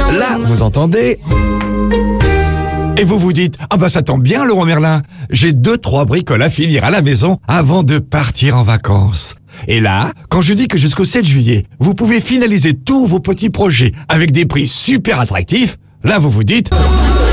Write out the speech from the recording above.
Là, vous entendez... Et vous vous dites, ah bah ça tombe bien Leroy Merlin, j'ai 2-3 bricoles à finir à la maison avant de partir en vacances. Et là, quand je dis que jusqu'au 7 juillet, vous pouvez finaliser tous vos petits projets avec des prix super attractifs, là vous vous dites...